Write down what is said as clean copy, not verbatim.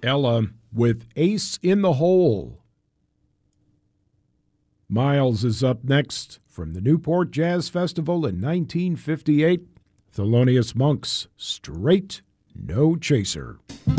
Ella with Ace in the Hole. Miles is up next from the Newport Jazz Festival in 1958. Thelonious Monk's Straight No Chaser.